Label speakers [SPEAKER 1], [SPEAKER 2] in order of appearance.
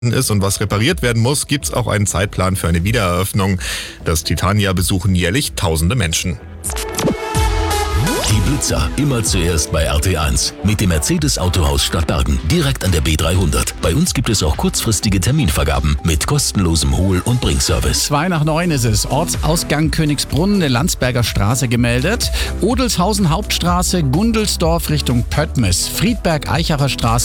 [SPEAKER 1] ist und was repariert werden muss, gibt es auch einen Zeitplan für eine Wiedereröffnung. Das Titania besuchen jährlich tausende Menschen.
[SPEAKER 2] Die Blitzer, immer zuerst bei RT1. Mit dem Mercedes-Autohaus Stadtbergen, direkt an der B300. Bei uns gibt es auch kurzfristige Terminvergaben mit kostenlosem Hohl- und Bringservice.
[SPEAKER 3] 8:02 ist es. Ortsausgang Königsbrunn, Landsberger Straße gemeldet. Odelshausen Hauptstraße, Gundelsdorf Richtung Pöttmes, Friedberg Eichacher Straße.